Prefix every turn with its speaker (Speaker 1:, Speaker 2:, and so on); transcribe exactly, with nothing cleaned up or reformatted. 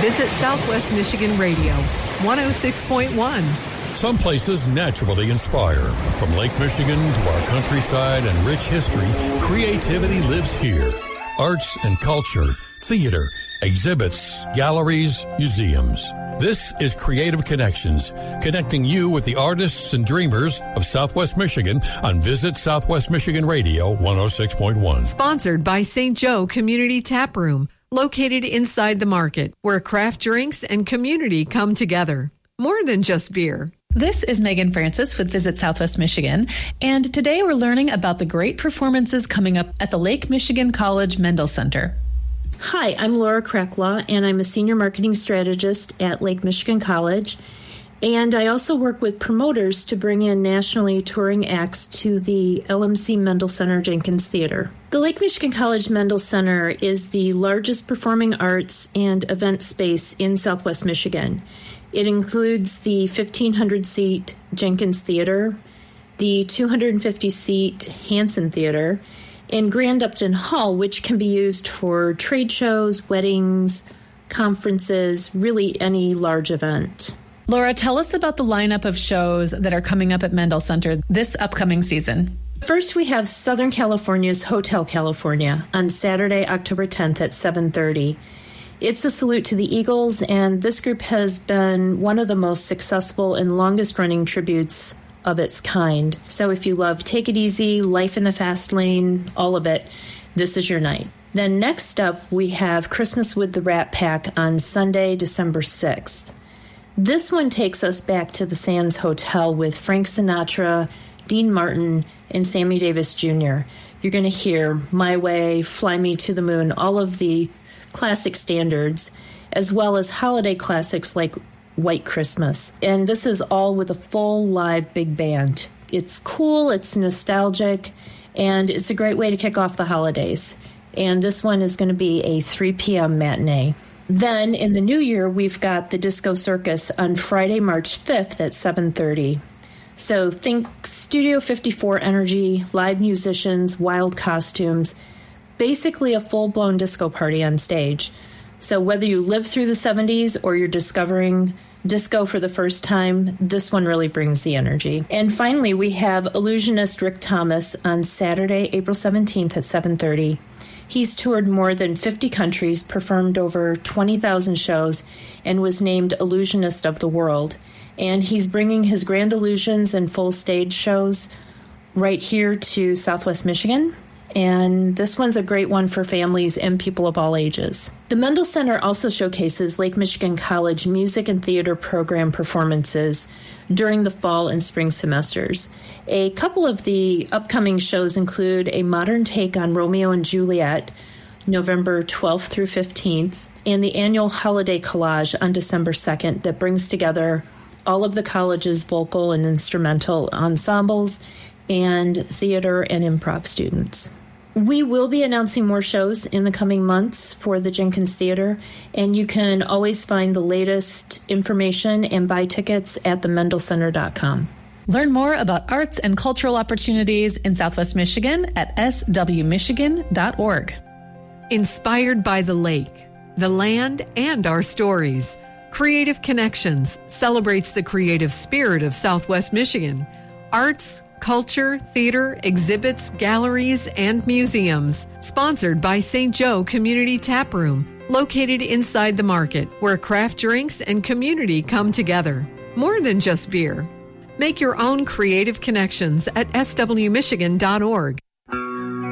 Speaker 1: Visit Southwest Michigan Radio, one oh six point one.
Speaker 2: Some places naturally inspire. From Lake Michigan to our countryside and rich history, creativity lives here. Arts and culture, theater, exhibits, galleries, museums. This is Creative Connections, connecting you with the artists and dreamers of Southwest Michigan on Visit Southwest Michigan Radio one oh six point one.
Speaker 1: Sponsored by Saint Joe Community Tap Room, located inside the market, where craft drinks and community come together. More than just beer.
Speaker 3: This is Megan Francis with Visit Southwest Michigan, and today we're learning about the great performances coming up at the Lake Michigan College Mendel Center.
Speaker 4: Hi, I'm Laura Krecklaw, and I'm a senior marketing strategist at Lake Michigan College. And I also work with promoters to bring in nationally touring acts to the L M C Mendel Center Jenkins Theater. The Lake Michigan College Mendel Center is the largest performing arts and event space in Southwest Michigan. It includes the fifteen hundred seat Jenkins Theater, the two hundred fifty seat Hanson Theater, and Grand Upton Hall, which can be used for trade shows, weddings, conferences, really any large event.
Speaker 3: Laura, tell us about the lineup of shows that are coming up at Mendel Center this upcoming season.
Speaker 4: First, we have Southern California's Hotel California on Saturday, October tenth at seven thirty. It's a salute to the Eagles, and this group has been one of the most successful and longest-running tributes of its kind. So if you love Take It Easy, Life in the Fast Lane, all of it, this is your night. Then next up, we have Christmas with the Rat Pack on Sunday, December sixth. This one takes us back to the Sands Hotel with Frank Sinatra, Dean Martin, and Sammy Davis Junior You're going to hear My Way, Fly Me to the Moon, all of the classic standards, as well as holiday classics like White Christmas. And this is all with a full live big band. It's cool, it's nostalgic, and it's a great way to kick off the holidays. And this one is going to be a three p.m. matinee. Then in the new year, we've got the Disco Circus on Friday, March fifth at seven thirty. So think Studio fifty-four energy, live musicians, wild costumes, basically a full-blown disco party on stage. So whether you lived through the seventies or you're discovering disco for the first time, this one really brings the energy. And finally, we have illusionist Rick Thomas on Saturday, April seventeenth at seven thirty. He's toured more than fifty countries, performed over twenty thousand shows, and was named Illusionist of the World. And he's bringing his Grand Illusions and full stage shows right here to Southwest Michigan. And this one's a great one for families and people of all ages. The Mendel Center also showcases Lake Michigan College music and theater program performances during the fall and spring semesters. A couple of the upcoming shows include a modern take on Romeo and Juliet, November twelfth through fifteenth, and the annual Holiday Collage on December second that brings together all of the college's vocal and instrumental ensembles and theater and improv students. We will be announcing more shows in the coming months for the Jenkins Theater, and you can always find the latest information and buy tickets at the mendel center dot com.
Speaker 3: Learn more about arts and cultural opportunities in Southwest Michigan at s w michigan dot org.
Speaker 1: Inspired by the lake, the land, and our stories, Creative Connections celebrates the creative spirit of Southwest Michigan. Arts, culture, theater, exhibits, galleries, and museums. Sponsored by Saint Joe Community Tap Room, located inside the market, where craft drinks and community come together. More than just beer. Make your own creative connections at s w michigan dot org.